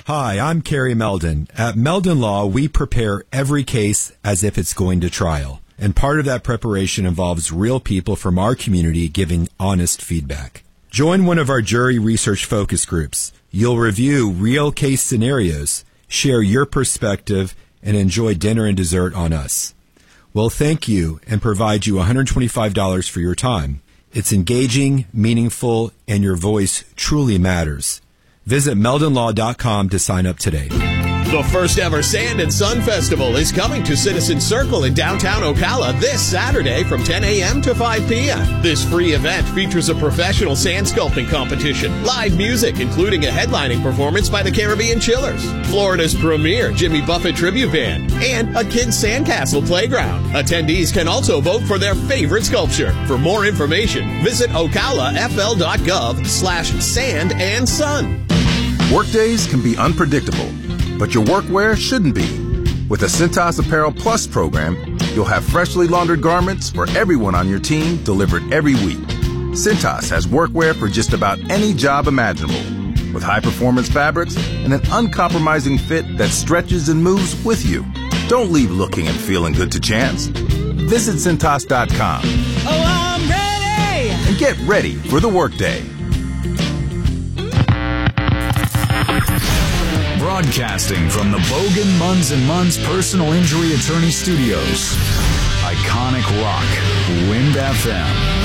Hi, I'm Kerry Meldon. At Meldon Law, we prepare every case as if it's going to trial. And part of that preparation involves real people from our community giving honest feedback. Join one of our jury research focus groups. You'll review real case scenarios, share your perspective, and enjoy dinner and dessert on us. We'll thank you and provide you $125 for your time. It's engaging, meaningful, and your voice truly matters. Visit meldonlaw.com to sign up today. The first ever Sand and Sun Festival is coming to Citizen Circle in downtown Ocala this Saturday from 10 a.m. to 5 p.m. This free event features a professional sand sculpting competition, live music, including a headlining performance by the Caribbean Chillers, Florida's premier Jimmy Buffett tribute band, and a kids' sandcastle playground. Attendees can also vote for their favorite sculpture. For more information, visit ocalafl.gov/sand-and-sun. Workdays can be unpredictable, but your workwear shouldn't be. With the Cintas Apparel Plus program, you'll have freshly laundered garments for everyone on your team delivered every week. Cintas has workwear for just about any job imaginable, with high-performance fabrics and an uncompromising fit that stretches and moves with you. Don't leave looking and feeling good to chance. Visit Cintas.com. Oh, I'm ready! And get ready for the workday. Broadcasting from the Bogan Munz & Munz Personal Injury Attorney Studios. Iconic Rock, Wind FM.